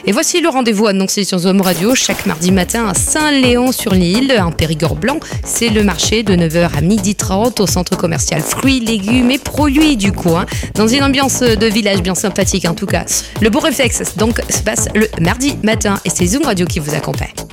Et voici le rendez-vous annoncé sur Zoom Radio chaque mardi matin à Saint-Léon-sur-l'Île, en Périgord blanc. C'est le marché de 9h à 12h30 au centre commercial fruits, légumes et produits du coin. Dans une ambiance de village bien sympathique en tout cas. Le Bon Réflexe donc se passe le mardi matin et c'est Zoom Radio qui vous accompagne.